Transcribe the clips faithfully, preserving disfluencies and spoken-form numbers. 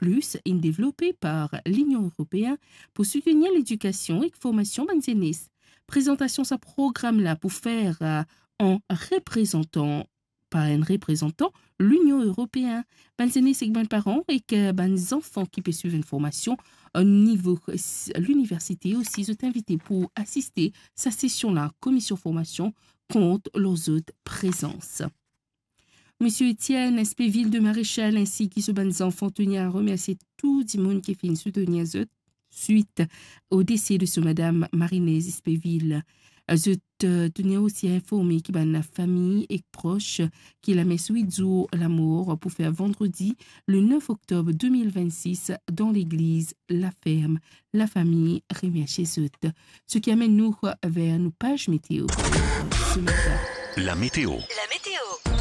plus est développé par l'Union européenne pour soutenir l'éducation et la formation des aînés. Présentation ce programme-là pour faire euh, en représentant, par un représentant, l'Union européenne. Les aînés, c'est les parents et que les enfants qui peuvent suivre une formation au niveau de l'université aussi sont invités pour assister à cette session-là, commission formation, contre leurs autres présences. Monsieur Étienne Espéville de Maréchal ainsi que ce ban enfants tenir à remercier tout le monde qui fait soutenir suite au décès de ce madame Marinès Espéville. Je tenais aussi à informer que la famille et proches qui la met suite la mort pour faire vendredi le neuf octobre deux mille vingt-six dans l'église La Ferme. La famille remercie ceux. Ce qui amène nous vers nos pages météo. Ce matin. La météo. La météo.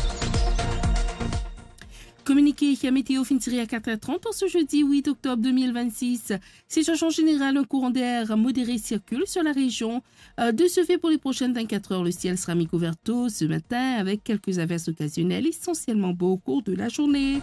Communiqué à météo finira à quatre heures trente pour ce jeudi huit octobre deux mille vingt-six. Situation générale, un courant d'air modéré circule sur la région. Euh, de ce fait, pour les prochaines vingt-quatre heures, le ciel sera mi-couvert tôt ce matin avec quelques averses occasionnelles, essentiellement beaux au cours de la journée.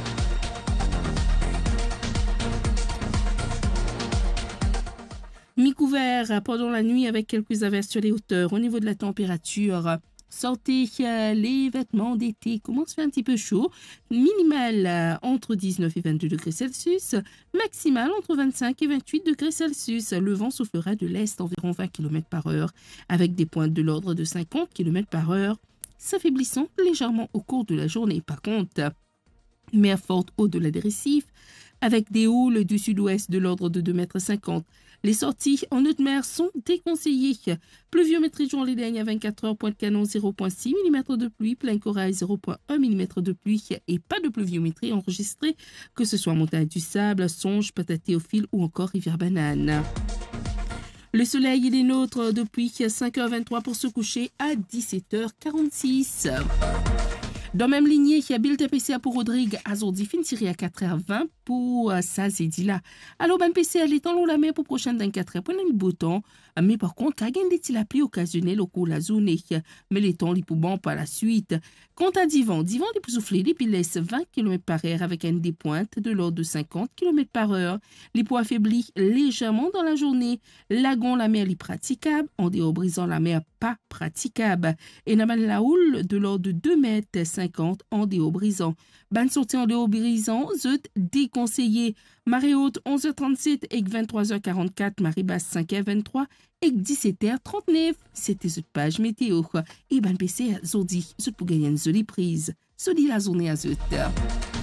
Mi-couvert pendant la nuit avec quelques averses sur les hauteurs. Au niveau de la température, sortez euh, les vêtements d'été, commence à faire un petit peu chaud. Minimal euh, entre dix-neuf et vingt-deux degrés Celsius. Maximal entre vingt-cinq et vingt-huit degrés Celsius. Le vent soufflera de l'est environ vingt kilomètres par heure avec des pointes de l'ordre de cinquante kilomètres par heure, s'affaiblissant légèrement au cours de la journée. Par contre, mer forte au-delà des récifs avec des houles du sud-ouest de l'ordre de deux mètres cinquante. Les sorties en haute mer sont déconseillées. Pluviométrie jour les dernières vingt-quatre heures, Pointe Canon zéro virgule six millimètres de pluie, Plein Corail zéro virgule un millimètre de pluie et pas de pluviométrie enregistrée, que ce soit Montagne du Sable, Songe, Patate-Théophile ou encore Rivière-Banane. Le soleil il est nôtre depuis cinq heures vingt-trois pour se coucher à dix-sept heures quarante-six. Dans la même lignée, il y a Bill T P C A pour Rodrigue Azordi fin tiré à quatre heures vingt pour euh, ça, c'est dit là. Alors, ben P C A, les temps l'ont la main pour prochaine vingt-quatre heures. Prenez le beau temps. Mais par contre, quand il y a des la pluie occasionnelle au cours de la journée, mais les temps, les pour bon par la suite. Quant à Divan, Divan, il peut souffler, il laisse vingt kilomètres par heure avec une des pointes de l'ordre de cinquante kilomètres par heure. Les poids affaiblis légèrement dans la journée. Lagon, la mer, est praticable. En dehors brisant, la mer, pas praticable. Et Naman la houle de l'ordre de deux mètres cinquante en dehors brisant. Ban sortie en dehors brisant, zut déconseillé. Marée haute onze heures trente-sept et vingt-trois heures quarante-quatre, marée basse cinq heures vingt-trois et dix-sept heures trente-neuf. C'était cette page météo. Et ban P C, zodi, zut pour gagner une jolie prise. Zodi la journée à zut.